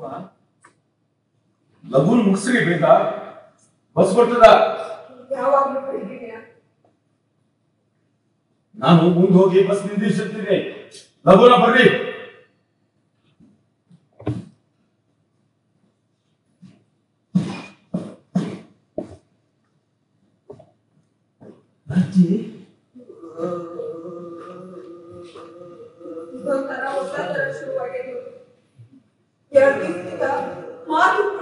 ಲಘು ಮುಗಿಸ್ರಿ ಬೇಗ, ಬಸ್ ಬರ್ತದ. ನಾನು ಮುಂದೆ ಹೋಗಿ ಬಸ್ ನಿಂದಿಸುತ್ತೀನಿ. ಲಘುನ ಬರ್ರಿ. ಶುರುವಾಗಿದೆ. 2 ದಿವಸದಿಂದ ಮಾತು